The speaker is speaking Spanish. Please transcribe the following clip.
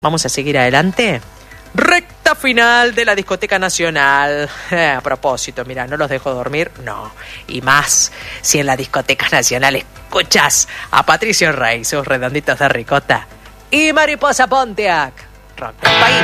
Vamos a seguir adelante. Recta final de la Discoteca Nacional. A propósito, mira, no los dejo dormir, no. Y más, si en la Discoteca Nacional escuchas a Patricio Rey, sus redonditos de ricota y Mariposa Pontiac. Rock del país.